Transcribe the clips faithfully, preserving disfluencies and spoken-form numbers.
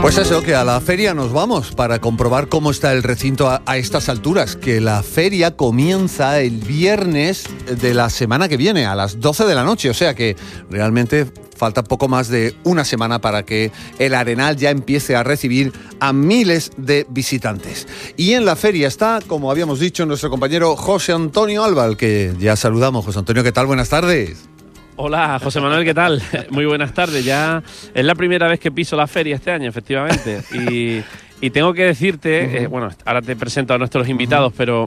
Pues eso, que a la feria nos vamos para comprobar cómo está el recinto a, a estas alturas, que la feria comienza el viernes de la semana que viene, a las doce de la noche, o sea que realmente falta poco más de una semana para que el Arenal ya empiece a recibir a miles de visitantes. Y en la feria está, como habíamos dicho, nuestro compañero José Antonio Alba, al que ya saludamos. José Antonio, ¿qué tal? Buenas tardes. Hola, José Manuel, ¿qué tal? Muy buenas tardes. Ya es la primera vez que piso la feria este año, efectivamente. Y, y tengo que decirte, uh-huh. eh, bueno, ahora te presento a nuestros invitados, uh-huh. pero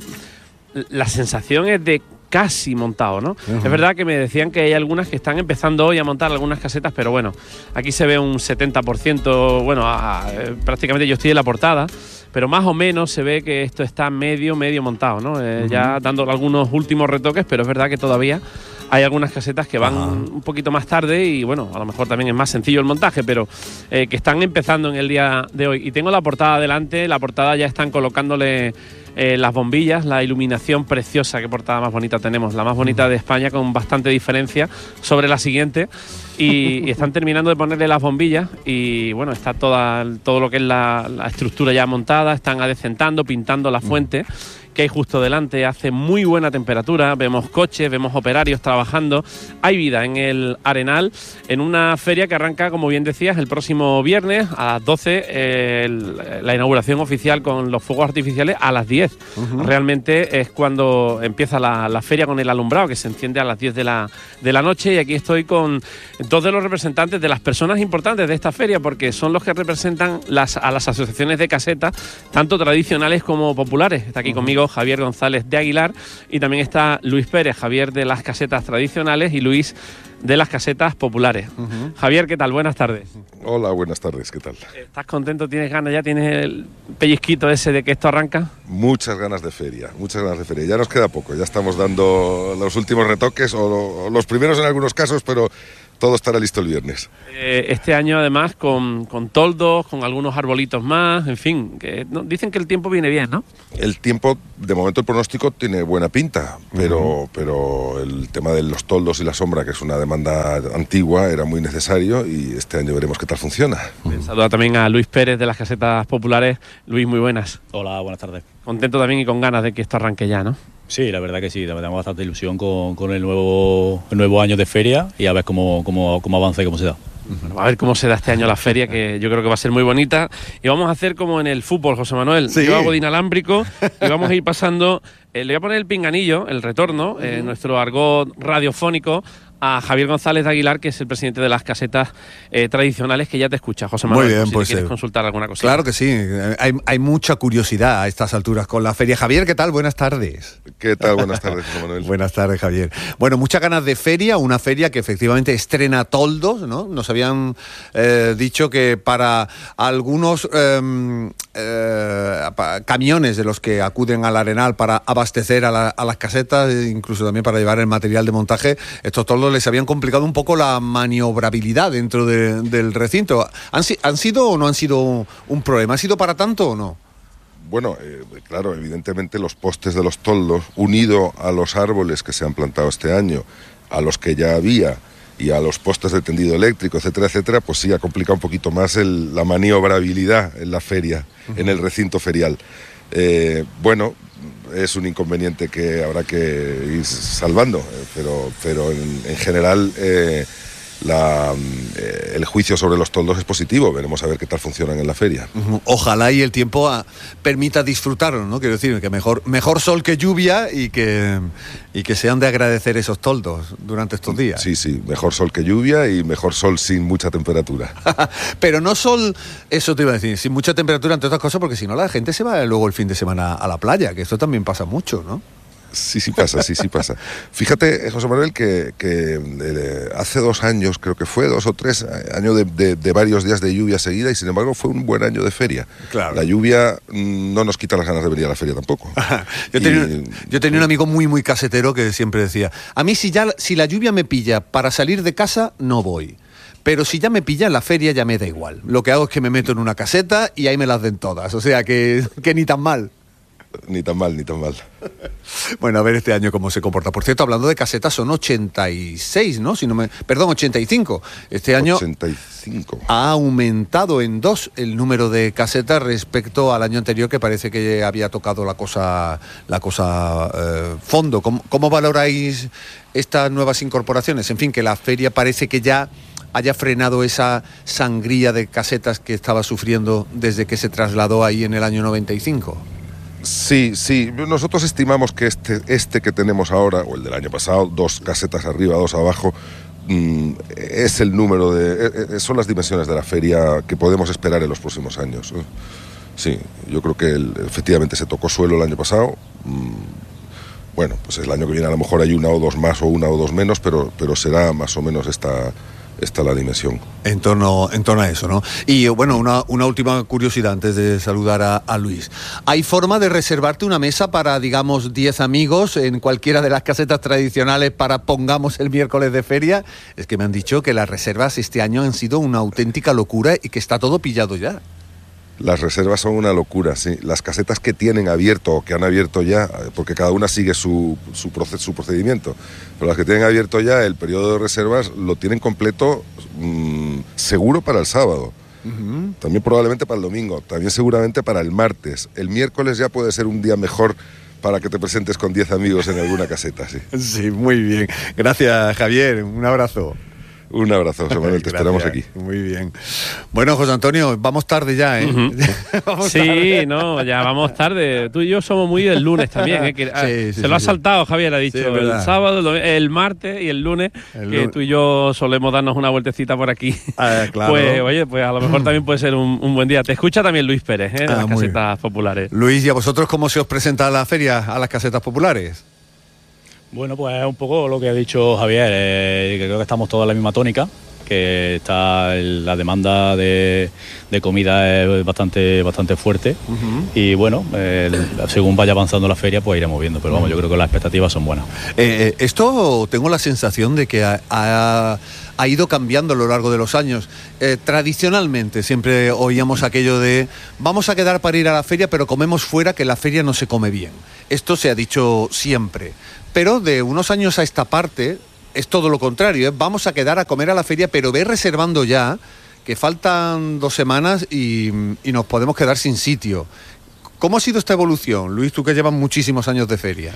la sensación es de casi montado, ¿no? Uh-huh. Es verdad que me decían que hay algunas que están empezando hoy a montar algunas casetas, pero bueno, aquí se ve un setenta por ciento, bueno, a, a, prácticamente yo estoy en la portada, pero más o menos se ve que esto está medio, medio montado, ¿no? Eh, uh-huh. Ya dando algunos últimos retoques, pero es verdad que todavía hay algunas casetas que van Ajá. un poquito más tarde y bueno, a lo mejor también es más sencillo el montaje, pero eh, que están empezando en el día de hoy. Y tengo la portada delante, la portada ya están colocándole eh, las bombillas, la iluminación preciosa. Qué portada más bonita tenemos, la más bonita de España, con bastante diferencia sobre la siguiente. Y, y están terminando de ponerle las bombillas y bueno, está toda, todo lo que es la, la estructura ya montada, están adecentando, pintando la fuente que hay justo delante, hace muy buena temperatura, vemos coches, vemos operarios trabajando, hay vida en el Arenal, en una feria que arranca, como bien decías, el próximo viernes a las doce, eh, el, la inauguración oficial con los fuegos artificiales a las diez. Uh-huh. Realmente es cuando empieza la, la feria con el alumbrado, que se enciende a las diez de la, de la noche, y aquí estoy con dos de los representantes de las personas importantes de esta feria, porque son los que representan las, a las asociaciones de casetas, tanto tradicionales como populares. Está aquí uh-huh. conmigo Javier González de Aguilar, y también está Luis Pérez, Javier de las casetas tradicionales y Luis de las casetas populares. Uh-huh. Javier, ¿qué tal? Buenas tardes. Hola, buenas tardes, ¿qué tal? ¿Estás contento? ¿Tienes ganas? ¿Ya tienes el pellizquito ese de que esto arranca? Muchas ganas de feria, muchas ganas de feria. Ya nos queda poco, ya estamos dando los últimos retoques, o los primeros en algunos casos, pero todo estará listo el viernes. Eh, este año, además, con, con toldos, con algunos arbolitos más, en fin, que no, dicen que el tiempo viene bien, ¿no? El tiempo, de momento el pronóstico tiene buena pinta, pero, uh-huh. pero el tema de los toldos y la sombra, que es una demanda antigua, era muy necesario, y este año veremos qué tal funciona. Uh-huh. Saluda también a Luis Pérez de las casetas populares. Luis, muy buenas. Hola, buenas tardes. Contento también y con ganas de que esto arranque ya, ¿no? Sí, la verdad que sí, tenemos bastante ilusión con, con el, nuevo, el nuevo año de feria, y a ver cómo, cómo, cómo avanza y cómo se da. Bueno, a ver cómo se da este año la feria, que yo creo que va a ser muy bonita. Y vamos a hacer como en el fútbol, José Manuel. Sí. Yo hago de inalámbrico y vamos a ir pasando. Eh, le voy a poner el pinganillo, el retorno, eh, nuestro argot radiofónico, a Javier González de Aguilar, que es el presidente de las casetas eh, tradicionales, que ya te escucha, José Manuel. Muy bien, si pues quieres eh, consultar alguna cosa. Claro que sí, hay, hay mucha curiosidad a estas alturas con la feria. Javier, ¿qué tal? Buenas tardes. ¿Qué tal? Buenas tardes, José Manuel. Buenas tardes, Javier. Bueno, muchas ganas de feria, una feria que efectivamente estrena toldos, ¿no? Nos habían eh, dicho que para algunos eh, eh, camiones de los que acuden al Arenal para abastecer a, la, a las casetas, incluso también para llevar el material de montaje, estos toldos les habían complicado un poco la maniobrabilidad dentro de, del recinto. ¿Han, ¿Han sido o no han sido un, un problema? ¿Ha sido para tanto o no? Bueno, eh, claro, evidentemente los postes de los toldos, unido a los árboles que se han plantado este año, a los que ya había, y a los postes de tendido eléctrico, etcétera, etcétera, pues sí ha complicado un poquito más el, la maniobrabilidad en la feria, uh-huh. en el recinto ferial. Eh, bueno, es un inconveniente que habrá que ir salvando, eh, pero, pero en, en general eh, la, eh, el juicio sobre los toldos es positivo. Veremos a ver qué tal funcionan en la feria. Ojalá y el tiempo a, permita disfrutarlo, ¿no? Quiero decir, que mejor, mejor sol que lluvia, y que, y que sean de agradecer esos toldos durante estos días. Sí, sí, mejor sol que lluvia, y mejor sol sin mucha temperatura. Pero no sol, eso te iba a decir, sin mucha temperatura, entre otras cosas, porque si no la gente se va luego el fin de semana a la playa, que esto también pasa mucho, ¿no? Sí, sí pasa, sí, sí pasa. Fíjate, José Manuel, que, que eh, hace dos años, creo que fue, dos o tres, años de, de, de varios días de lluvia seguida, y sin embargo fue un buen año de feria. Claro. La lluvia mm, no nos quita las ganas de venir a la feria tampoco. yo, tenía, y, yo tenía un amigo muy, muy casetero que siempre decía, a mí si, ya, si la lluvia me pilla para salir de casa, no voy. Pero si ya me pilla en la feria, ya me da igual. Lo que hago es que me meto en una caseta y ahí me las den todas. O sea, que, que ni tan mal. Ni tan mal, ni tan mal. Bueno, a ver este año cómo se comporta. Por cierto, hablando de casetas, son ochenta y seis, ¿no? Si no me, perdón, ochenta y cinco. Este año ochenta y cinco. Ha aumentado en dos el número de casetas respecto al año anterior, que parece que había tocado la cosa, la cosa eh, fondo. ¿Cómo, ¿Cómo valoráis estas nuevas incorporaciones? En fin, que la feria parece que ya haya frenado esa sangría de casetas que estaba sufriendo desde que se trasladó ahí en el año noventa y cinco. Sí, sí. Nosotros estimamos que este, este que tenemos ahora, o el del año pasado, dos casetas arriba, dos abajo, mmm, es el número de... son las dimensiones de la feria que podemos esperar en los próximos años. Sí, yo creo que el, efectivamente se tocó suelo el año pasado. Mmm, bueno, pues el año que viene a lo mejor hay una o dos más o una o dos menos, pero, pero será más o menos esta... Está la dimensión. En torno, en torno a eso, ¿no? Y bueno, una, una última curiosidad antes de saludar a, a Luis. ¿Hay forma de reservarte una mesa para, digamos, diez amigos en cualquiera de las casetas tradicionales para, pongamos, el miércoles de feria? Es que me han dicho que las reservas este año han sido una auténtica locura y que está todo pillado ya. Las reservas son una locura, sí. Las casetas que tienen abierto o que han abierto ya, porque cada una sigue su, su, proces, su procedimiento, pero las que tienen abierto ya, el periodo de reservas lo tienen completo, mmm, seguro para el sábado. Uh-huh. También probablemente para el domingo, también seguramente para el martes. El miércoles ya puede ser un día mejor para que te presentes con diez amigos en alguna caseta, sí. Sí, muy bien. Gracias, Javier. Un abrazo. Un abrazo, José Manuel, te esperamos aquí. Muy bien. Bueno, José Antonio, vamos tarde ya, ¿eh? Uh-huh. vamos sí, tarde. no, ya vamos tarde. Tú y yo somos muy del lunes también, ¿eh? Que, sí, sí, se lo sí, ha saltado, sí. Javier ha dicho. Sí, el sábado, el martes y el lunes, el que lunes. Tú y yo solemos darnos una vueltecita por aquí. Ah, claro. Pues, oye, pues a lo mejor también puede ser un, un buen día. Te escucha también Luis Pérez, ¿eh? De ah, las casetas populares. Luis, ¿y a vosotros cómo se os presenta la feria a las casetas populares? Bueno, pues es un poco lo que ha dicho Javier, eh, que creo que estamos todos en la misma tónica, que está el, la demanda de, de comida es bastante bastante fuerte. Uh-huh. Y bueno, eh, según vaya avanzando la feria pues iremos viendo, pero vamos, yo creo que las expectativas son buenas. Eh, eh, esto tengo la sensación de que ha, ha, ha ido cambiando a lo largo de los años. Eh, tradicionalmente siempre oíamos aquello de vamos a quedar para ir a la feria, pero comemos fuera, que la feria no se come bien. Esto se ha dicho siempre, pero de unos años a esta parte es todo lo contrario, ¿eh? Vamos a quedar a comer a la feria, pero ve reservando ya, que faltan dos semanas y, y nos podemos quedar sin sitio. ¿Cómo ha sido esta evolución, Luis, tú que llevas muchísimos años de feria?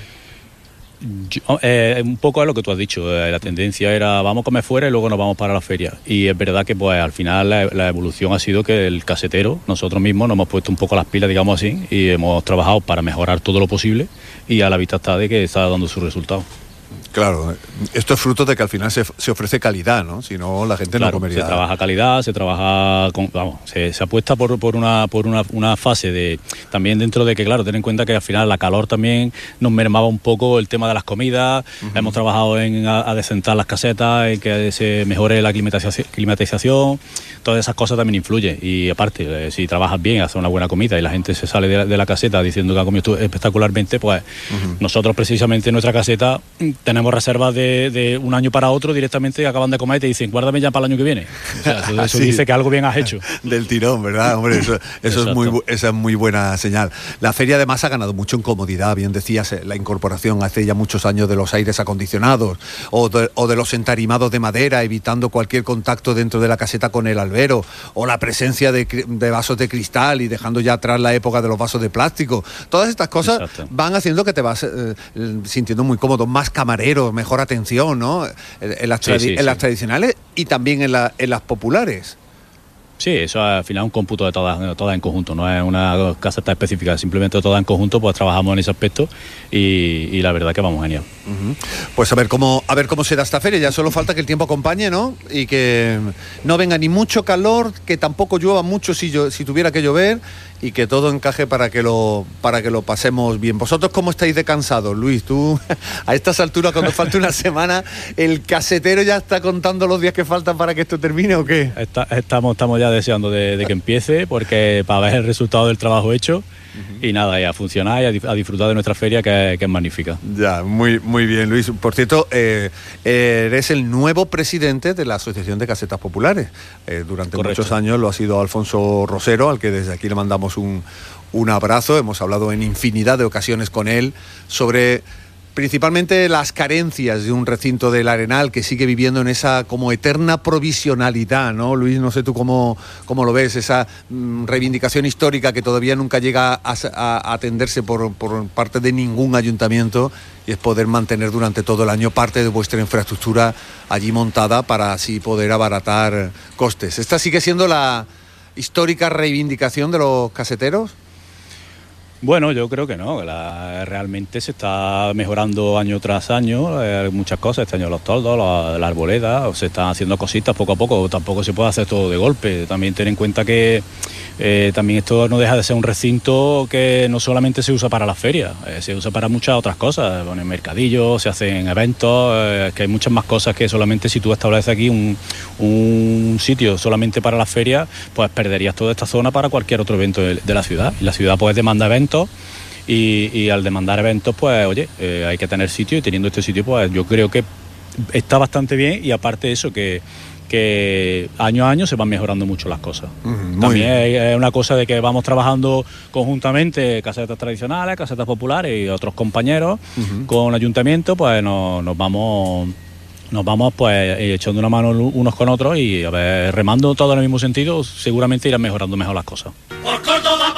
Yo, eh, un poco a lo que tú has dicho, eh, la tendencia era vamos a comer fuera y luego nos vamos para la feria. Y es verdad que pues al final la, la evolución ha sido que el casetero, nosotros mismos nos hemos puesto un poco las pilas, digamos así, y hemos trabajado para mejorar todo lo posible y a la vista está de que está dando sus resultados. Claro, esto es fruto de que al final se, se ofrece calidad, ¿no? Si no, la gente claro, no comería. Se trabaja calidad, se trabaja, con, vamos, se, se apuesta por, por, una, por una, una fase de, también dentro de que, claro, ten en cuenta que al final la calor también nos mermaba un poco el tema de las comidas. Uh-huh. Hemos trabajado en a, a decentar las casetas, en que se mejore la climatización, climatización, todas esas cosas también influyen. Y aparte, eh, si trabajas bien, haces una buena comida y la gente se sale de la, de la caseta diciendo que ha comido espectacularmente, pues uh-huh. nosotros precisamente en nuestra caseta tenemos Tenemos reservas de, de un año para otro directamente, acaban de comer y te dicen guárdame ya para el año que viene. O sea, eso, eso sí. Dice que algo bien has hecho. Del tirón, ¿verdad? Hombre, eso, eso es muy, esa es muy buena señal. La feria además ha ganado mucho en comodidad, bien decías, la incorporación hace ya muchos años de los aires acondicionados o de, o de los entarimados de madera, evitando cualquier contacto dentro de la caseta con el albero, o la presencia de, de vasos de cristal y dejando ya atrás la época de los vasos de plástico. Todas estas cosas Exacto. van haciendo que te vas eh, sintiendo muy cómodo, más camarero, mejor atención, ¿no? En las, tradi- sí, sí, en las sí. tradicionales y también en, la, en las populares. Sí, eso al final es un cómputo de todas, todas en conjunto, no es una caseta específica, simplemente todas en conjunto, pues trabajamos en ese aspecto y, y la verdad que vamos genial. Uh-huh. Pues a ver cómo a ver cómo será esta feria, ya solo falta que el tiempo acompañe, ¿no? Y que no venga ni mucho calor, que tampoco llueva mucho si, yo, si tuviera que llover y que todo encaje para que lo para que lo pasemos bien. ¿Vosotros cómo estáis de cansados, Luis? Tú, a estas alturas, cuando falta una semana, ¿el casetero ya está contando los días que faltan para que esto termine o qué? Está, estamos, estamos ya deseando de, de que empiece, porque para ver el resultado del trabajo hecho. Uh-huh. Y nada, y a funcionar y a, a disfrutar de nuestra feria, que, que es magnífica. Ya, muy, muy bien, Luis. Por cierto, eh, eres el nuevo presidente de la Asociación de Casetas Populares. Eh, durante Correcto. muchos años lo ha sido Alfonso Rosero, al que desde aquí le mandamos mandamos un, un abrazo. Hemos hablado en infinidad de ocasiones con él sobre principalmente las carencias de un recinto del Arenal que sigue viviendo en esa como eterna provisionalidad, ¿no? Luis, no sé tú cómo, cómo lo ves, esa mm, reivindicación histórica que todavía nunca llega a, a, a atenderse por, por parte de ningún ayuntamiento, y es poder mantener durante todo el año parte de vuestra infraestructura allí montada para así poder abaratar costes. ¿Esta sigue siendo la histórica reivindicación de los caseteros? Bueno, yo creo que no, la, realmente se está mejorando año tras año, eh, muchas cosas, este año los toldos, la, la arboleda, se están haciendo cositas poco a poco, tampoco se puede hacer todo de golpe. También ten en cuenta que eh, también esto no deja de ser un recinto que no solamente se usa para las ferias, eh, se usa para muchas otras cosas, ponen mercadillos, se hacen eventos, eh, que hay muchas más cosas que solamente si tú estableces aquí un, un sitio solamente para las ferias, pues perderías toda esta zona para cualquier otro evento de, de la ciudad, y la ciudad pues demanda eventos. Y, y al demandar eventos, pues oye, eh, hay que tener sitio, y teniendo este sitio, pues yo creo que está bastante bien, y aparte de eso, que, que año a año se van mejorando mucho las cosas. Mm, También es una cosa de que vamos trabajando conjuntamente, casetas tradicionales, casetas populares y otros compañeros, uh-huh. con el ayuntamiento, pues nos, nos vamos... Nos vamos pues echando una mano unos con otros, y a ver, remando todo en el mismo sentido, seguramente irán mejorando mejor las cosas. Por Córdoba.